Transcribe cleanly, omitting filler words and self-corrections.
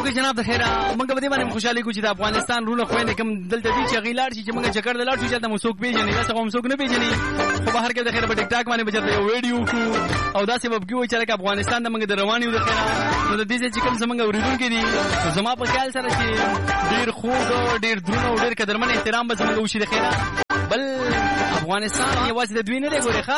اوکې جناب د خیره موږ په دې باندې خوشاله کو چې د افغانستان رونه خويندې کوم دلته دي چې غیلار شي چې موږ چکر د لاړ شو چې د مسوک پیژنې دا څنګه مسوک نه پیژنې خو بهر کې د خیره په ټیک ټاک باندې بچته یو ویډیو کو او دا سبب کیوي چې افغانستان د موږ د رواني د خیره نو د دې چې کوم څنګه اوریدونکو دي زما په خیال سره چې ډیر خوږ ډیر درونه او ډیر قدرمن احترام به زموږ وشي د خیره بل افغانستان یوازې د دوی نه دی ګوري